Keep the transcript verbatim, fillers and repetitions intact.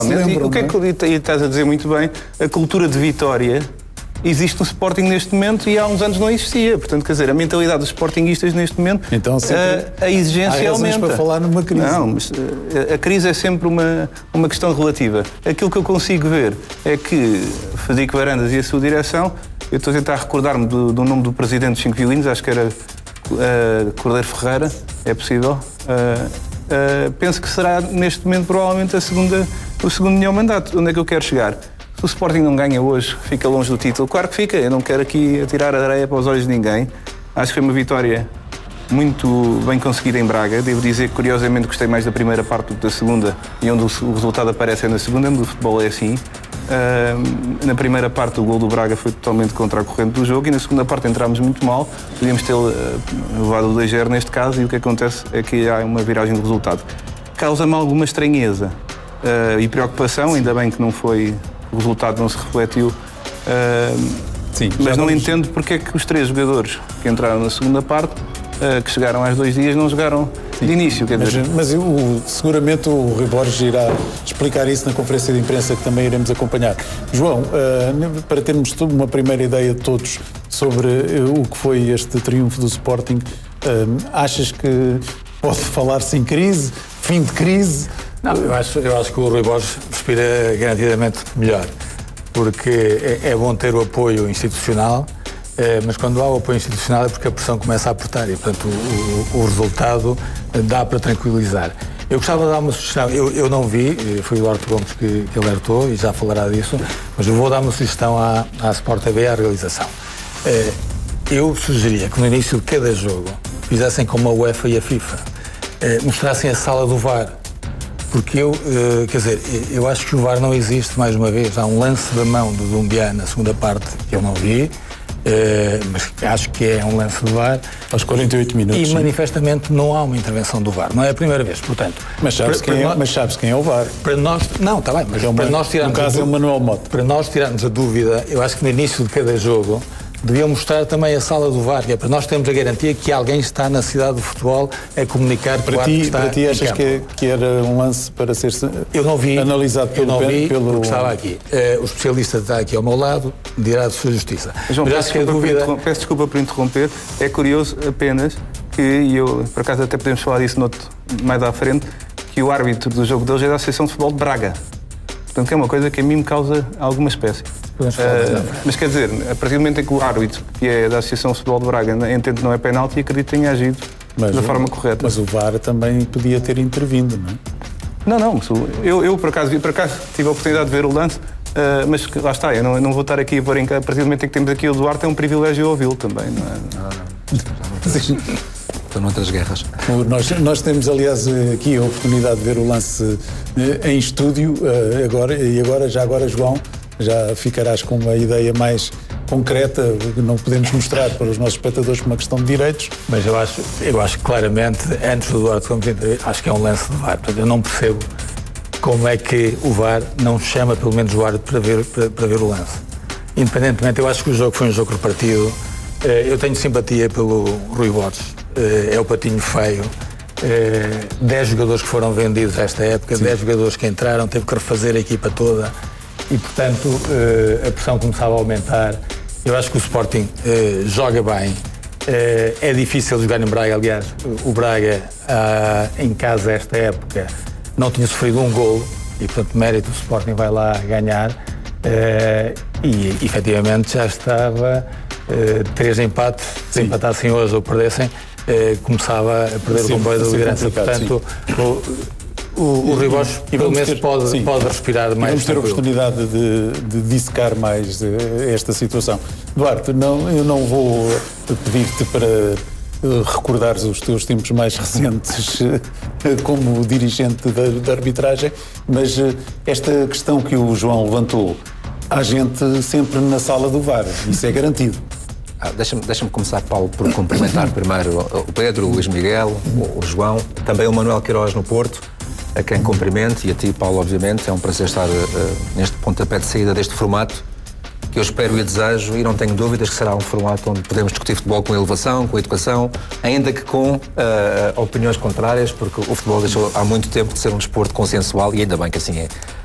Lembram, o que é que e estás a dizer muito bem? A cultura de vitória existe no Sporting neste momento e há uns anos não existia. Portanto, quer dizer, a mentalidade dos sportinguistas neste momento, então, a, a exigência há aumenta. para falar numa crise. Não, mas a, a crise é sempre uma, uma questão relativa. Aquilo que eu consigo ver é que Frederico Varandas e a sua direção, eu estou a tentar recordar-me do, do nome do presidente dos Cinco Violinos, acho que era uh, Cordeiro Ferreira, é possível. Uh, uh, penso que será neste momento provavelmente a segunda, o segundo melhor mandato. Onde é que eu quero chegar? Se o Sporting não ganha hoje, fica longe do título. Claro que fica, eu não quero aqui atirar areia para os olhos de ninguém. Acho que foi uma vitória muito bem conseguida em Braga. Devo dizer que, curiosamente, gostei mais da primeira parte do que da segunda, e onde o resultado aparece é na segunda, onde o futebol é assim. Uh, na primeira parte, o gol do Braga foi totalmente contra a corrente do jogo, e na segunda parte entramos muito mal. Podíamos ter uh, levado o dois a zero neste caso, e o que acontece é que há uma viragem do resultado. Causa-me alguma estranheza uh, e preocupação, ainda bem que não foi... O resultado não se refletiu, uh, Sim, mas não vamos... entendo porque é que os três jogadores que entraram na segunda parte, uh, que chegaram às dois dias, não jogaram Sim. de início. Quer dizer... Mas, mas o, seguramente o Rui Borges irá explicar isso na conferência de imprensa que também iremos acompanhar. João, uh, para termos uma primeira ideia de todos sobre uh, o que foi este triunfo do Sporting, uh, achas que pode falar-se em crise, fim de crise? Não, eu acho, eu acho que o Rui Borges respira garantidamente melhor, porque é, é bom ter o apoio institucional, é, mas quando há o apoio institucional é porque a pressão começa a apertar e, portanto, o, o, o resultado dá para tranquilizar. Eu gostava de dar uma sugestão, eu, eu não vi, foi o Duarte Gomes que, que alertou e já falará disso, mas eu vou dar uma sugestão à, à Sport T V, à realização. É, eu sugeria que no início de cada jogo fizessem como a UEFA e a FIFA, é, mostrassem a sala do V A R. Porque eu, uh, quer dizer, eu acho que o V A R não existe, mais uma vez. Há um lance da mão do Doumbia na segunda parte que eu não vi, uh, mas acho que é um lance do V A R. Aos quarenta e oito minutos. E sim. manifestamente não há uma intervenção do V A R. Não é a primeira vez, portanto. Mas sabes, para, quem, para é, nós, mas sabes quem é o V A R? Para nós, não, está bem, mas é uma, para nós tirarmos. No caso é o Manuel Mota. Para nós tirarmos a dúvida, eu acho que no início de cada jogo deviam mostrar também a sala do V A R, que é para nós termos a garantia que alguém está na cidade do futebol a comunicar para com o ti, que está para ti achas que, é, que era um lance para ser eu não vi, analisado pelo... Eu não vi, pelo... porque estava aqui. Uh, o especialista está aqui ao meu lado, dirá de sua justiça. João, Mas peço, acho que a desculpa dúvida... peço desculpa por interromper, é curioso apenas que, e eu, por acaso até podemos falar disso noutro, mais à frente, que o árbitro do jogo deles é da Associação de Futebol de Braga. Portanto, que é uma coisa que a mim me causa alguma espécie. Uh, mas quer dizer, a partir do momento em que o árbitro, que é da Associação de Futebol de Braga, entende que não é penalti, acredito que tenha agido mas da o, forma correta. Mas o V A R também podia ter intervindo, não é? Não, não. Eu, eu por, acaso, por acaso tive a oportunidade de ver o lance, uh, mas lá está, eu não, eu não vou estar aqui a pôr em... A partir do momento em que temos aqui o Duarte, é um privilégio ouvi-lo também, não é? Não, não. Estão noutras guerras. Nós, nós temos, aliás, aqui a oportunidade de ver o lance em estúdio, agora, e agora, já agora, João, já ficarás com uma ideia mais concreta, que não podemos mostrar para os nossos espectadores por uma questão de direitos. Mas eu acho, eu acho que claramente, antes do Duarte Gomes, acho que é um lance de V A R. Portanto, eu não percebo como é que o V A R não chama pelo menos o árbitro para ver, para, para ver o lance. Independentemente, eu acho que o jogo foi um jogo repartido. Eu tenho simpatia pelo Rui Borges. É o patinho feio. dez jogadores que foram vendidos esta época, dez jogadores que entraram, teve que refazer a equipa toda e, portanto, a pressão começava a aumentar. Eu acho que o Sporting joga bem. É difícil jogar em Braga. Aliás, o Braga, em casa esta época, não tinha sofrido um golo e, portanto, mérito do Sporting vai lá ganhar. E, efetivamente, já estava três empates. Se empatassem hoje ou perdessem, Eh, começava a perder sim, o comboio da liderança. Portanto, o, o, o Rui Borges, pelo menos, pode, pode respirar mais. Vamos ter a oportunidade de, de dissecar mais esta situação. Duarte, não, eu não vou pedir-te para recordares os teus tempos mais recentes como dirigente da, da arbitragem, mas esta questão que o João levantou, há gente sempre na sala do V A R, isso é garantido. Ah, deixa-me, deixa-me começar, Paulo, por cumprimentar primeiro o Pedro, o Luís Miguel, o, o João, também o Manuel Queiroz no Porto, a quem cumprimento, e a ti, Paulo, obviamente. É um prazer estar uh, neste pontapé de saída deste formato, que eu espero e desejo, e não tenho dúvidas que será um formato onde podemos discutir futebol com elevação, com educação, ainda que com uh, opiniões contrárias, porque o futebol deixou há muito tempo de ser um desporto consensual, e ainda bem que assim é.